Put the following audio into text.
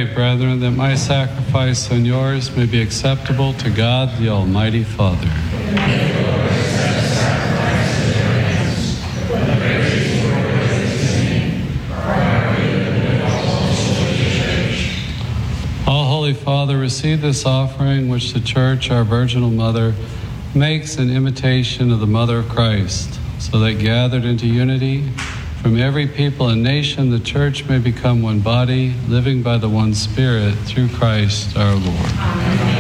brethren, that my sacrifice and yours may be acceptable to God, the Almighty Father. Holy Father, receive this offering which the Church, our Virginal Mother, makes in imitation of the Mother of Christ, so that gathered into unity from every people and nation, the Church may become one body, living by the one Spirit, through Christ our Lord. Amen.